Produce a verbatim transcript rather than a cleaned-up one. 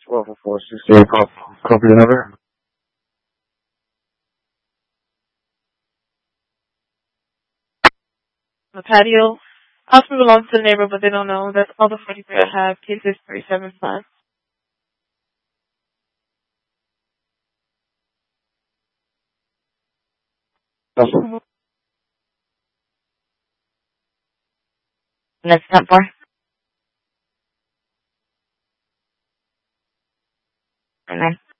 twelve oh four sixty-eight. Copy the number. The patio. House belongs to the neighbor, but they don't know. That's all the forty-three I have. Case is three seven five. Next step for. And then.